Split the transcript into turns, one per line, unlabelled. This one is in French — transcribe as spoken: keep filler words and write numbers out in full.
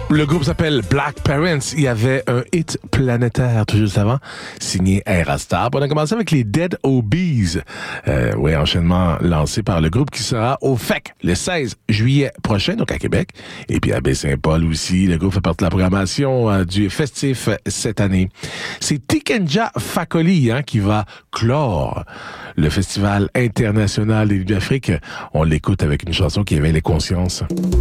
Le groupe s'appelle Black Parents. Il y avait un hit planétaire tout juste avant, signé Aerostar. On a commencé avec les Dead Obies. Euh, oui, enchaînement lancé par le groupe qui sera au F E C le seize juillet prochain, donc à Québec. Et puis à Baie-Saint-Paul aussi. Le groupe fait partie de la programmation euh, du festif cette année. C'est Tikenja Fakoli hein, qui va clore le Festival international des Nuits d'Afrique. On l'écoute avec une chanson qui éveille les consciences.